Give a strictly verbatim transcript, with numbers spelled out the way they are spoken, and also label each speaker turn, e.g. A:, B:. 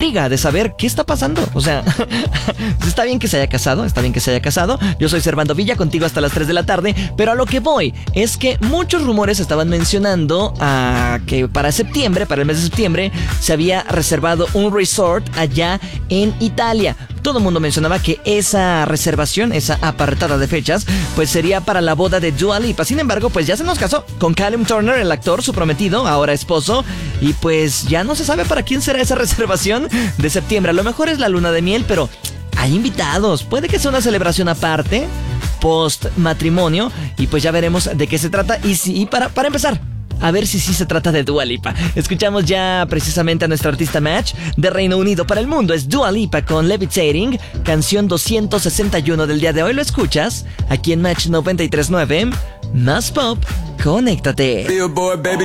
A: intriga de saber qué está pasando. O sea, está bien que se haya casado, está bien que se haya casado. Yo soy Servando Villa, contigo hasta las tres de la tarde. Pero a lo que voy es que muchos rumores estaban mencionando uh, que para septiembre, para el mes de septiembre, se había reservado un resort allá en Italia. Todo el mundo mencionaba que esa reservación, esa apartada de fechas, pues sería para la boda de Dua Lipa. Sin embargo, pues ya se nos casó con Callum Turner, el actor, su prometido, ahora esposo. Y pues ya no se sabe para quién será esa reservación de septiembre. A lo mejor es la luna de miel, pero hay invitados. Puede que sea una celebración aparte, post matrimonio. Y pues ya veremos de qué se trata. Y, si, y para, para empezar, a ver si sí se trata de Dua Lipa. Escuchamos ya precisamente a nuestra artista Match de Reino Unido para el mundo. Es Dua Lipa con Levitating, canción doscientos sesenta y uno del día de hoy. Lo escuchas aquí en Match noventa y tres punto nueve. Más pop, conéctate.
B: Billboard, baby.